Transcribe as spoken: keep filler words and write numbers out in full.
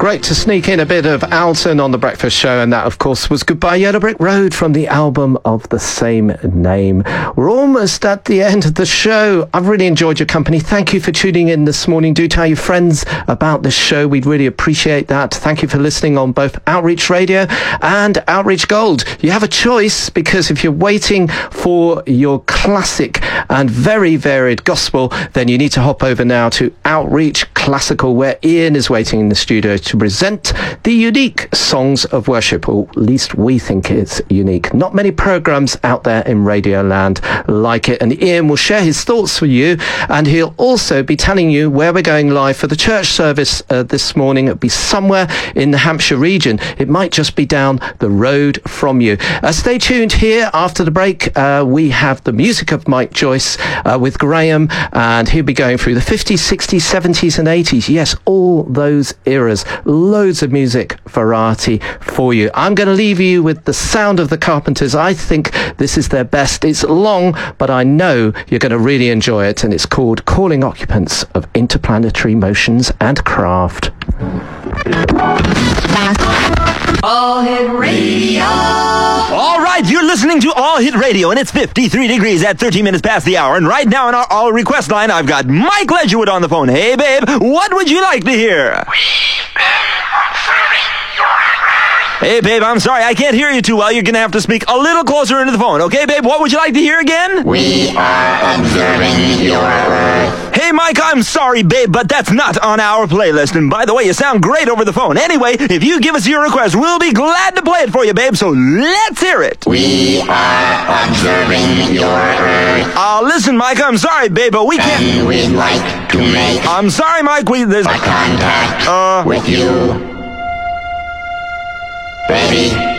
Great to sneak in a bit of Alton on The Breakfast Show, and that, of course, was Goodbye Yellow Brick Road from the album of the same name. We're almost at the end of the show. I've really enjoyed your company. Thank you for tuning in this morning. Do tell your friends about this show. We'd really appreciate that. Thank you for listening on both Outreach Radio and Outreach Gold. You have a choice, because if you're waiting for your classic and very varied gospel, then you need to hop over now to Outreach Classical, where Ian is waiting in the studio to present the unique songs of worship, or at least we think it's unique. Not many programs out there in Radio Land like it, and Ian will share his thoughts with you, and he'll also be telling you where we're going live for the church service uh, this morning. It'll be somewhere in the Hampshire region. It might just be down the road from you. Uh, stay tuned here after the break. Uh, we have the music of Mike Joyce uh, with Graham, and he'll be going through the fifties, sixties, seventies and eighties. Yes, all those eras. Loads of music variety for you. I'm going to leave you with the sound of the Carpenters. I think this is their best. It's long, but I know you're going to really enjoy it, and it's called Calling Occupants of Interplanetary Motions and Craft. All Hit Radio. All right, you're listening to All Hit Radio, and it's fifty-three degrees at thirteen minutes past the hour. And right now on our All Request line, I've got Mike Ledgerwood on the phone. Hey, babe, what would you like to hear? Hey, babe, I'm sorry, I can't hear you too well. You're going to have to speak a little closer into the phone. Okay, babe, what would you like to hear again? We are observing your Earth. Hey, Mike, I'm sorry, babe, but that's not on our playlist. And by the way, you sound great over the phone. Anyway, if you give us your request, we'll be glad to play it for you, babe, so let's hear it. We are observing your Earth. Uh, listen, Mike, I'm sorry, babe, but we can't... And we'd like to make... I'm sorry, Mike, we... There's... contact Uh... with you. Baby.